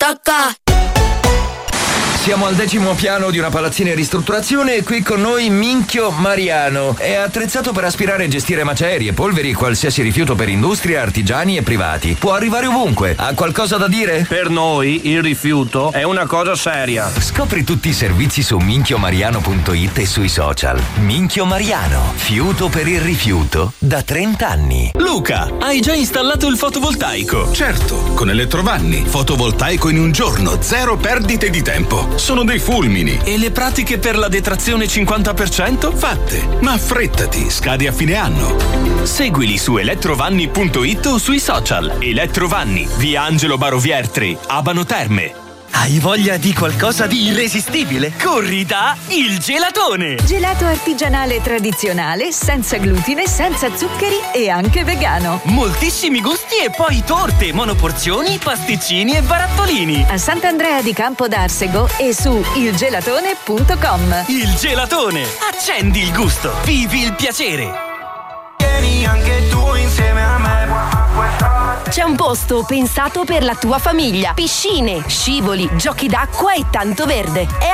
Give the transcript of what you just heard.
Tocca! Siamo al 10° piano di una palazzina in ristrutturazione e qui con noi Minchio Mariano. È attrezzato per aspirare e gestire macerie, polveri e qualsiasi rifiuto per industria, artigiani e privati. Può arrivare ovunque. Ha qualcosa da dire? Per noi il rifiuto è una cosa seria. Scopri tutti i servizi su minchiomariano.it e sui social. Minchio Mariano, fiuto per il rifiuto da 30 anni. Luca, hai già installato il fotovoltaico? Certo, con Elettrovanni. Fotovoltaico in un giorno, 0 perdite di tempo. Sono dei fulmini. E le pratiche per la detrazione 50%? Fatte, ma affrettati, scadi a fine anno. Seguili su elettrovanni.it o sui social. Elettrovanni, via Angelo Barovier 3, Abano Terme. Hai voglia di qualcosa di irresistibile? Corri da Il Gelatone! Gelato artigianale tradizionale, senza glutine, senza zuccheri e anche vegano. Moltissimi gusti e poi torte, monoporzioni, pasticcini e barattolini. A Sant'Andrea di Campo d'Arsego e su ilgelatone.com. Il Gelatone! Accendi il gusto, vivi il piacere! Vieni anche tu insieme a me. C'è un posto pensato per la tua famiglia. Piscine, scivoli, giochi d'acqua e tanto verde. È